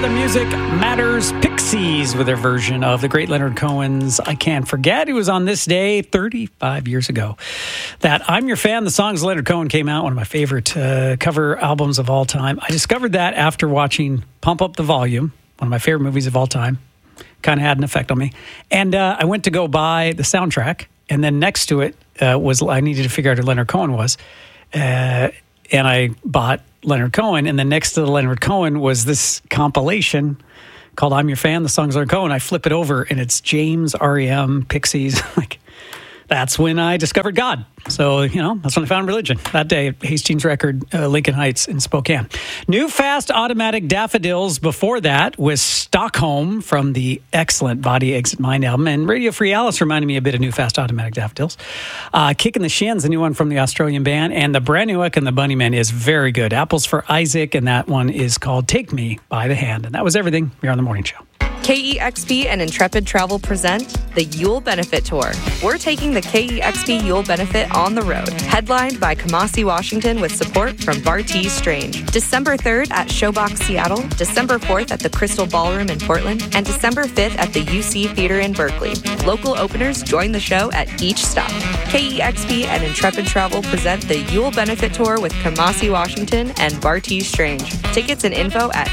Together Music Matters, Pixies with their version of the great Leonard Cohen's I Can't Forget. It was on this day 35 years ago that I'm Your Fan. The songs Leonard Cohen came out, one of my favorite cover albums of all time. I discovered that after watching Pump Up the Volume, one of my favorite movies of all time. Kind of had an effect on me. And I went to go buy the soundtrack, and then next to it was I needed to figure out who Leonard Cohen was. And I bought Leonard Cohen, and then next to the Leonard Cohen was this compilation called I'm Your Fan, the songs Leonard Cohen. I flip it over, and it's James, R.E.M., Pixies. Like, that's when I discovered God. So, that's when I found religion. That day at Hastings Record, Lincoln Heights in Spokane. New Fast Automatic Daffodils before that was Stockholm from the excellent Body Exit Mind album. And Radio Free Alice reminded me a bit of New Fast Automatic Daffodils. Kickin' the Shins, a new one from the Australian band. And the brand new Eck and the Bunnymen is very good. Apples for Isaac, and that one is called Take Me by the Hand. And that was everything here on The Morning Show. KEXP and Intrepid Travel present the Yule Benefit Tour. We're taking the KEXP Yule Benefit on the road, headlined by Kamasi Washington with support from Bartees Strange. December 3rd at Showbox Seattle, December 4th at the Crystal Ballroom in Portland, and December 5th at the UC Theater in Berkeley. Local openers join the show at each stop. KEXP and Intrepid Travel present the Yule Benefit Tour with Kamasi Washington and Bartees Strange. Tickets and info at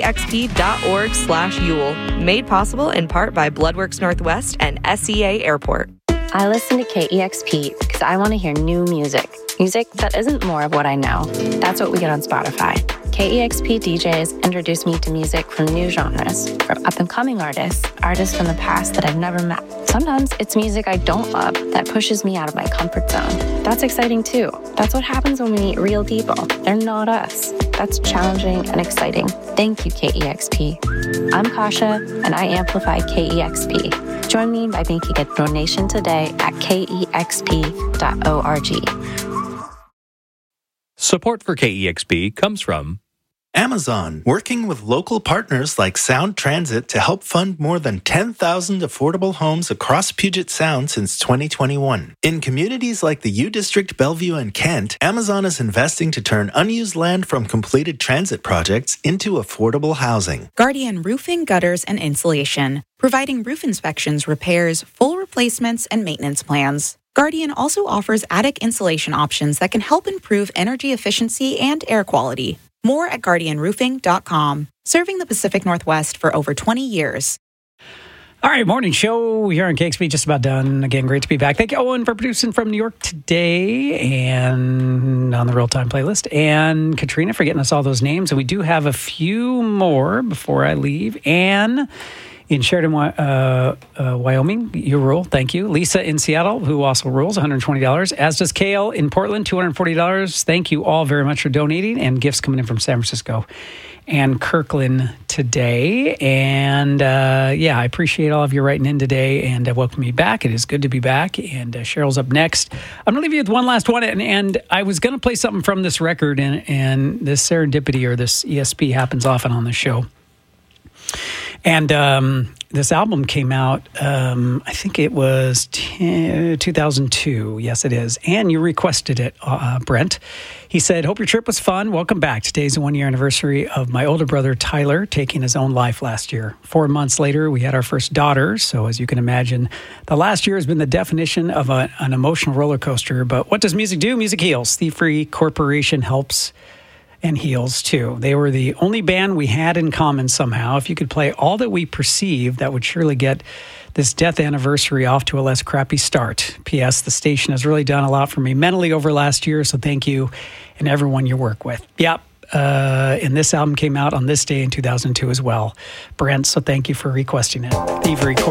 kexp.org/Yule. Made possible in part by Bloodworks Northwest and SEA Airport. I listen to KEXP because I want to hear new music. Music that isn't more of what I know. That's what we get on Spotify. KEXP DJs introduce me to music from new genres, from up-and-coming artists from the past that I've never met. Sometimes it's music I don't love that pushes me out of my comfort zone. That's exciting too. That's what happens when we meet real people. They're not us. That's challenging and exciting. Thank you, KEXP. I'm Kasha, and I amplify KEXP. Join me by making a donation today at kexp.org. Support for KEXP comes from Amazon, working with local partners like Sound Transit to help fund more than 10,000 affordable homes across Puget Sound since 2021. In communities like the U District, Bellevue, and Kent, Amazon is investing to turn unused land from completed transit projects into affordable housing. Guardian Roofing, Gutters, and Insulation, providing roof inspections, repairs, full replacements, and maintenance plans. Guardian also offers attic insulation options that can help improve energy efficiency and air quality. More at guardianroofing.com. Serving the Pacific Northwest for over 20 years. All right, morning show here on KXP, just about done. Again, great to be back. Thank you, Owen, for producing from New York today and on the real-time playlist. And Katrina for getting us all those names. And we do have a few more before I leave. Anne in Sheridan, Wyoming, you rule. Thank you. Lisa in Seattle, who also rules, $120. As does Kale in Portland, $240. Thank you all very much for donating. And gifts coming in from San Francisco and Kirkland today. And I appreciate all of you writing in today and welcome me back. It is good to be back. And Cheryl's up next. I'm going to leave you with one last one. And I was going to play something from this record, and this serendipity or this ESP happens often on the show. And this album came out, I think it was 2002. Yes, it is. And you requested it, Brent. He said, hope your trip was fun. Welcome back. Today's the 1-year anniversary of my older brother, Tyler, taking his own life last year. 4 months later, we had our first daughter. So as you can imagine, the last year has been the definition of an emotional roller coaster. But what does music do? Music heals. Thief Free Corporation helps and heals too. They were the only band we had in common somehow. If you could play all that we perceive, that would surely get this death anniversary off to a less crappy start. P.S. The station has really done a lot for me mentally over last year, so thank you and everyone you work with. Yep. And this album came out on this day in 2002 as well, Brent, so thank you for requesting it. Thievery Corp.